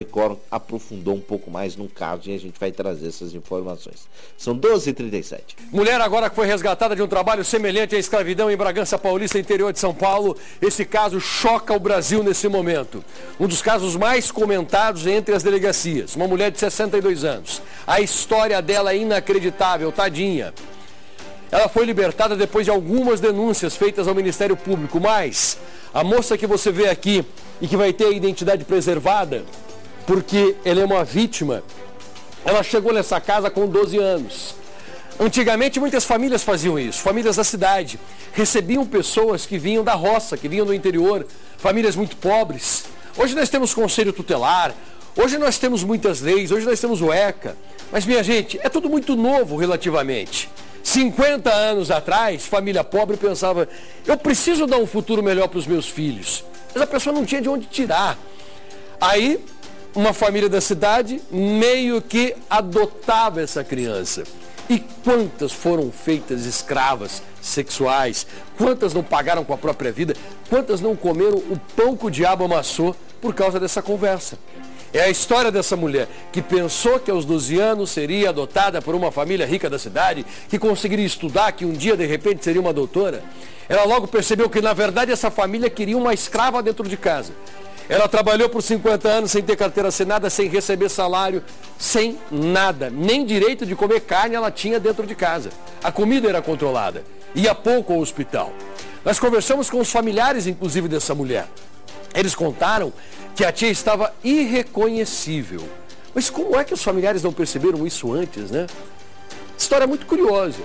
Record aprofundou um pouco mais no caso e a gente vai trazer essas informações. São 12h37. Mulher agora que foi resgatada de um trabalho semelhante à escravidão em Bragança Paulista, interior de São Paulo. Esse caso choca o Brasil nesse momento. Um dos casos mais comentados entre as delegacias. Uma mulher de 62 anos. A história dela é inacreditável, tadinha. Ela foi libertada depois de algumas denúncias feitas ao Ministério Público, mas a moça que você vê aqui e que vai ter a identidade preservada, porque ela é uma vítima, ela chegou nessa casa com 12 anos. Antigamente muitas famílias faziam isso, famílias da cidade, recebiam pessoas que vinham da roça, que vinham do interior, famílias muito pobres. Hoje nós temos conselho tutelar, hoje nós temos muitas leis, hoje nós temos o ECA, mas minha gente, é tudo muito novo relativamente. 50 anos atrás, família pobre pensava, eu preciso dar um futuro melhor para os meus filhos, mas a pessoa não tinha de onde tirar. Aí, uma família da cidade meio que adotava essa criança. E quantas foram feitas escravas sexuais? Quantas não pagaram com a própria vida? Quantas não comeram o pão que o diabo amassou por causa dessa conversa? É a história dessa mulher que pensou que aos 12 anos seria adotada por uma família rica da cidade, que conseguiria estudar, que um dia de repente seria uma doutora. Ela logo percebeu que na verdade essa família queria uma escrava dentro de casa. Ela trabalhou por 50 anos sem ter carteira assinada, sem receber salário, sem nada. Nem direito de comer carne ela tinha dentro de casa. A comida era controlada. Ia pouco ao hospital. Nós conversamos com os familiares, inclusive, dessa mulher. Eles contaram que a tia estava irreconhecível. Mas como é que os familiares não perceberam isso antes, né? História muito curiosa.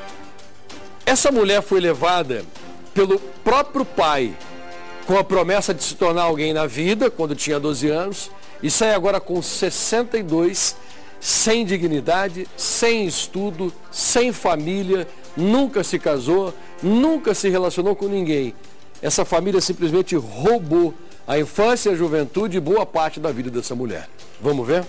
Essa mulher foi levada pelo próprio pai, com a promessa de se tornar alguém na vida, quando tinha 12 anos, e sai agora com 62, sem dignidade, sem estudo, sem família, nunca se casou, nunca se relacionou com ninguém. Essa família simplesmente roubou a infância, a juventude e boa parte da vida dessa mulher. Vamos ver?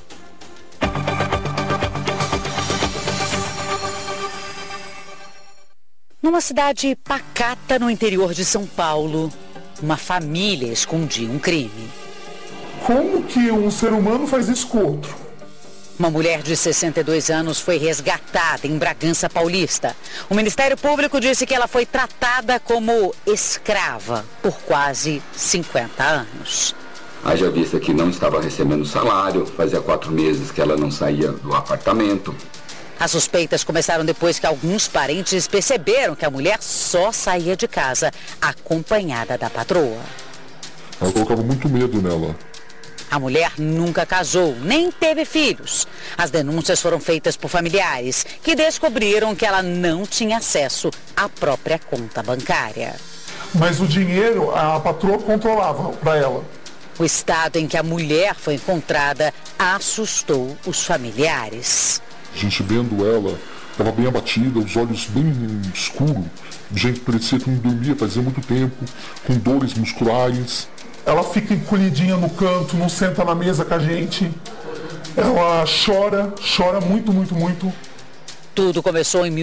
Numa cidade pacata no interior de São Paulo, uma família escondia um crime. Como que um ser humano faz isso com outro? Uma mulher de 62 anos foi resgatada em Bragança Paulista. O Ministério Público disse que ela foi tratada como escrava por quase 50 anos. Haja vista que não estava recebendo salário, fazia 4 meses que ela não saía do apartamento. As suspeitas começaram depois que alguns parentes perceberam que a mulher só saía de casa acompanhada da patroa. Ela colocava muito medo nela. A mulher nunca casou, nem teve filhos. As denúncias foram feitas por familiares, que descobriram que ela não tinha acesso à própria conta bancária. Mas o dinheiro a patroa controlava para ela. O estado em que a mulher foi encontrada assustou os familiares. A gente vendo ela, estava bem abatida, os olhos bem escuros. Gente, parecia que não dormia fazia muito tempo, com dores musculares. Ela fica encolhidinha no canto, não senta na mesa com a gente. Ela chora muito, muito, muito. Tudo começou em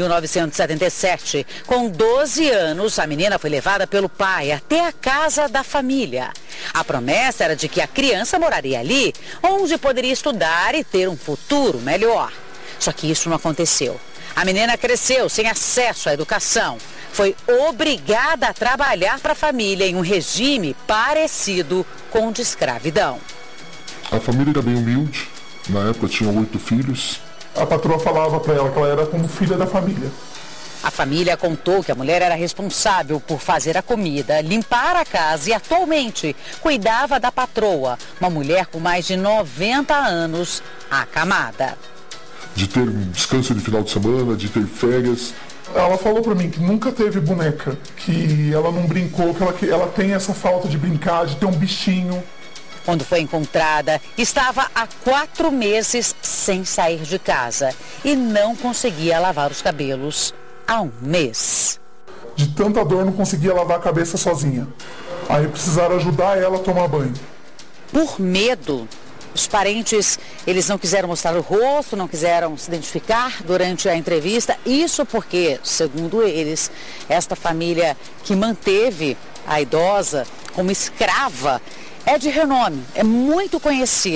1977. Com 12 anos, a menina foi levada pelo pai até a casa da família. A promessa era de que a criança moraria ali, onde poderia estudar e ter um futuro melhor. Só que isso não aconteceu. A menina cresceu sem acesso à educação. Foi obrigada a trabalhar para a família em um regime parecido com o de escravidão. A família era bem humilde. Na época tinha 8 filhos. A patroa falava para ela que ela era como filha da família. A família contou que a mulher era responsável por fazer a comida, limpar a casa e atualmente cuidava da patroa, uma mulher com mais de 90 anos, acamada. De ter descanso de final de semana, de ter férias. Ela falou pra mim que nunca teve boneca, que ela não brincou, que ela tem essa falta de brincar, de ter um bichinho. Quando foi encontrada, estava há 4 meses sem sair de casa e não conseguia lavar os cabelos há 1 mês. De tanta dor não conseguia lavar a cabeça sozinha. Aí precisaram ajudar ela a tomar banho. Por medo, os parentes, eles não quiseram mostrar o rosto, não quiseram se identificar durante a entrevista. Isso porque, segundo eles, esta família que manteve a idosa como escrava é de renome, é muito conhecida.